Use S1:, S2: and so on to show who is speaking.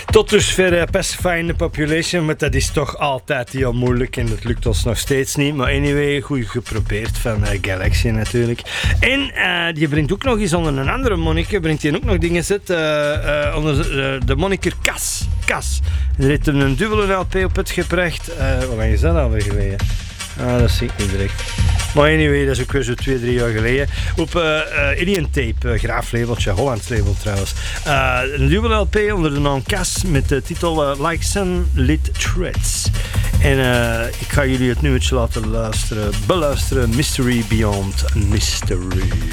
S1: Tot dusver Pacifying the Population, maar dat is toch altijd heel moeilijk en dat lukt ons nog steeds niet. Maar anyway, goed geprobeerd van Galaxy natuurlijk. En die brengt ook nog eens onder een andere moniker, brengt hij ook nog dingen zet onder de moniker Cas. En er heeft een dubbele LP op het gebracht. Hoe lang is dat alweer geleden? Dat zie ik niet direct. Maar anyway, dat is ook weer zo 2-3 jaar geleden. Op Alien Tape, graaf labeltje, Hollands label trouwens. Een dubbele LP onder de naam Cas met de titel Like Sunlit Threads. En ik ga jullie het nummertje laten beluisteren. Mystery Beyond Mystery.